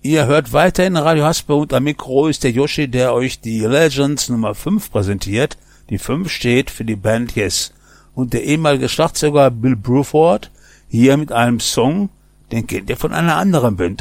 Ihr hört weiterhin Radio Haspe und am Mikro ist der Yoshi, der euch die Legends Nummer 5 präsentiert. Die 5 steht für die Band Yes. Und der ehemalige Schlagzeuger Bill Bruford hier mit einem Song, den kennt ihr von einer anderen Band